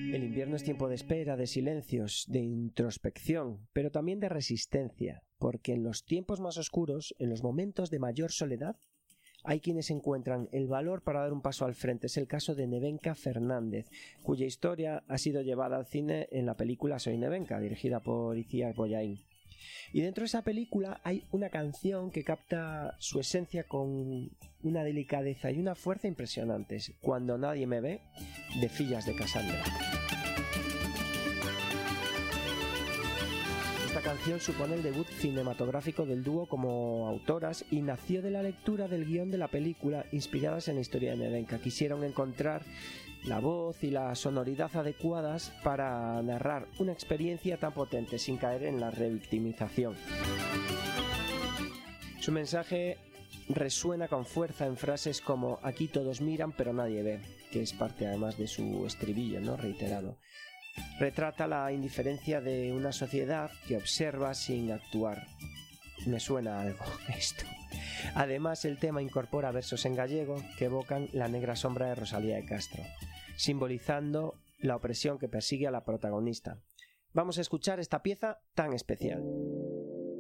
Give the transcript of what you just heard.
El invierno es tiempo de espera, de silencios, de introspección, pero también de resistencia, porque en los tiempos más oscuros, en los momentos de mayor soledad, hay quienes encuentran el valor para dar un paso al frente. Es el caso de Nevenka Fernández, cuya historia ha sido llevada al cine en la película Soy Nevenka, dirigida por Itziar Boyain. Y dentro de esa película hay una canción que capta su esencia con una delicadeza y una fuerza impresionantes. Cuando nadie me ve, de Fillas de Cassandra. Esta canción supone el debut cinematográfico del dúo como autoras y nació de la lectura del guión de la película inspiradas en la historia de Nevenka. Quisieron encontrar la voz y la sonoridad adecuadas para narrar una experiencia tan potente sin caer en la revictimización. Su mensaje resuena con fuerza en frases como "aquí todos miran pero nadie ve", que es parte además de su estribillo, ¿no?, reiterado. Retrata la indiferencia de una sociedad que observa sin actuar. Me suena algo esto. Además, el tema incorpora versos en gallego que evocan la negra sombra de Rosalía de Castro, simbolizando la opresión que persigue a la protagonista. Vamos a escuchar esta pieza tan especial.